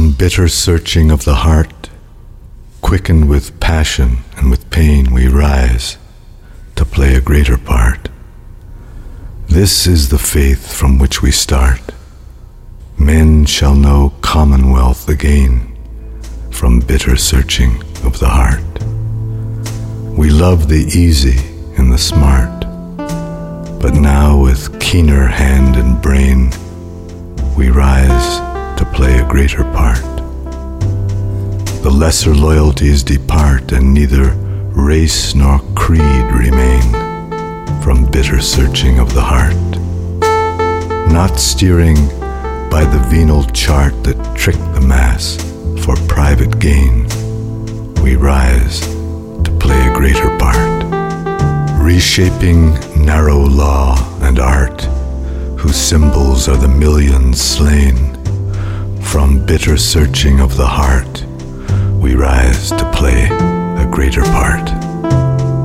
From bitter searching of the heart, quickened with passion and with pain, we rise to play a greater part. This is the faith from which we start. Men shall know commonwealth again from bitter searching of the heart. We love the easy and the smart, but now with keener hand and brain, we rise to play a greater part. The lesser loyalties depart, and neither race nor creed remain from bitter searching of the heart. Not steering by the venal chart that tricked the mass for private gain, we rise to play a greater part. Reshaping narrow law and art, whose symbols are the millions slain, from bitter searching of the heart, we rise to play a greater part.